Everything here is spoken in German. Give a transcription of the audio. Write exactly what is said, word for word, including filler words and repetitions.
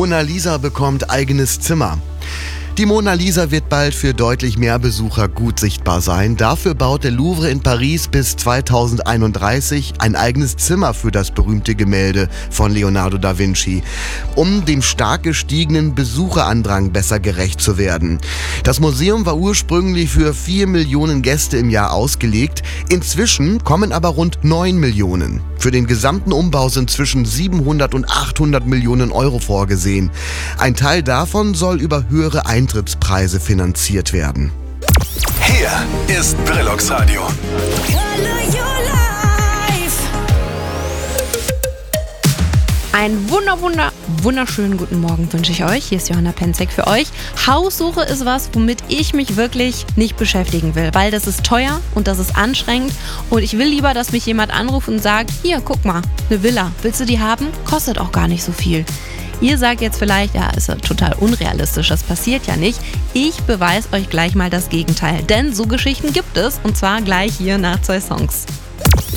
Mona Lisa bekommt eigenes Zimmer. Die Mona Lisa wird bald für deutlich mehr Besucher gut sichtbar sein. Dafür baut der Louvre in Paris bis zweitausendeinunddreißig ein eigenes Zimmer für das berühmte Gemälde von Leonardo da Vinci, um dem stark gestiegenen Besucherandrang besser gerecht zu werden. Das Museum war ursprünglich für vier Millionen Gäste im Jahr ausgelegt. Inzwischen kommen aber rund neun Millionen. Für den gesamten Umbau sind zwischen siebenhundert und achthundert Millionen Euro vorgesehen. Ein Teil davon soll über höhere Eintrittspreise finanziert werden. Hier ist Brillocks Radio. Einen wunder, wunder, wunderschönen guten Morgen wünsche ich euch. Hier ist Johanna Penzek für euch. Haussuche ist was, womit ich mich wirklich nicht beschäftigen will, weil das ist teuer und das ist anstrengend und ich will lieber, dass mich jemand anruft und sagt, hier, guck mal, eine Villa, willst du die haben? Kostet auch gar nicht so viel. Ihr sagt jetzt vielleicht, ja, ist ja total unrealistisch, das passiert ja nicht. Ich beweise euch gleich mal das Gegenteil, denn so Geschichten gibt es und zwar gleich hier nach zwei Songs.